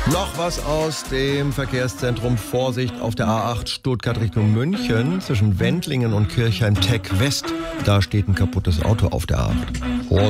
Noch was aus dem Verkehrszentrum. Vorsicht auf der A8 Stuttgart Richtung München. Zwischen Wendlingen und Kirchheim-Teck West. Da steht ein kaputtes Auto auf der A8.